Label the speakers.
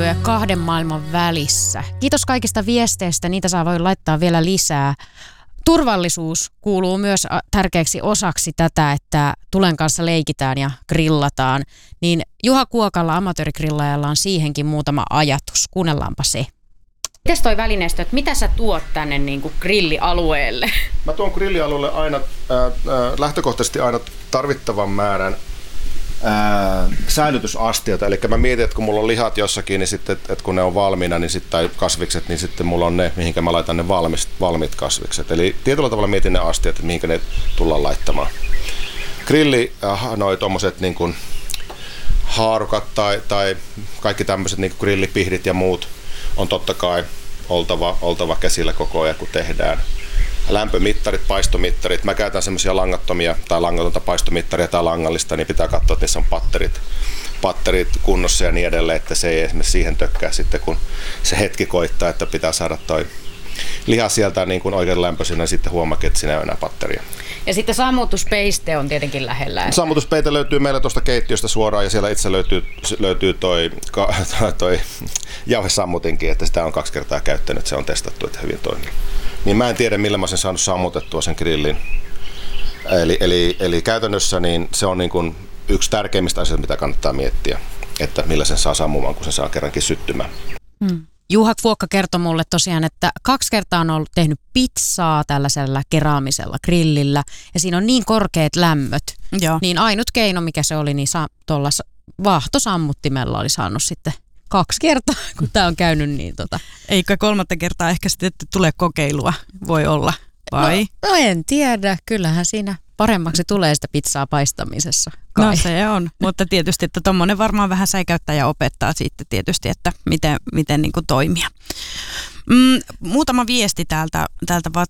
Speaker 1: ja kahden maailman välissä. Kiitos kaikista viesteistä, niitä saa voi laittaa vielä lisää. Turvallisuus kuuluu myös tärkeäksi osaksi tätä, että tulen kanssa leikitään ja grillataan. Niin Juha Kuokalla, amatöörigrillaajalla, on siihenkin muutama ajatus. Kuunnellaanpa se. Mites toi välineistö, että mitä sä tuot tänne niin kuin grillialueelle?
Speaker 2: Mä tuon grillialueelle aina lähtökohtaisesti aina tarvittavan määrän säilytysastioita. Eli mä mietin, että kun mulla on lihat jossakin, niin sitten, että kun ne on valmiina, niin sitten, tai kasvikset, niin sitten mulla on ne, mihinkä mä laitan ne valmiit kasvikset. Eli tietyllä tavalla mietin ne astiat, että mihinkä ne tullaan laittamaan. Grilli, noi tommoset niin kuin haarukat tai kaikki tämmöiset niin kuin grillipihdit ja muut on totta kai oltava käsillä koko ajan, kun tehdään. Lämpömittarit, paistomittarit. Mä käytän semmoisia langattomia tai langatonta paistomittaria tai langallista, niin pitää katsoa, että niissä on patterit kunnossa ja niin edelleen, että se ei esimerkiksi siihen tökkää sitten, kun se hetki koittaa, että pitää saada toi liha sieltä niin kuin oikein lämpöisenä, sitten huomaakin, että siinä ei ole enää patteria.
Speaker 1: Ja sitten sammutuspeiste on tietenkin lähellä.
Speaker 2: Sammutuspeite löytyy meillä tuosta keittiöstä suoraan ja siellä itse löytyy toi jauhesammutinkin, että sitä on 2 kertaa käyttänyt, se on testattu, että hyvin toimii. Niin mä en tiedä, millä mä sen saanut sammutettua sen grillin. Eli käytännössä niin se on niin kuin yksi tärkeimmistä asioista, mitä kannattaa miettiä, että millä sen saa sammumaan, kun sen saa kerrankin syttymään.
Speaker 1: Juha Kuokka kertoi mulle tosiaan, että 2 kertaa on ollut tehnyt pizzaa tällaisella keraamisella grillillä ja siinä on niin korkeat lämmöt. Joo. Niin ainut keino, mikä se oli, niin tuolla vaahtosammuttimella oli saanut sitten 2 kertaa, kun tämä on käynyt niin
Speaker 3: Eikö 3. kertaa ehkä sitten tulee kokeilua, voi olla, vai?
Speaker 1: No en tiedä, kyllähän siinä paremmaksi tulee sitä pizzaa paistamisessa. Kai.
Speaker 3: No se on, mutta tietysti, että tommonen varmaan vähän säikäyttää ja opettaa sitten tietysti, että miten niin kuin toimia. Muutama viesti täältä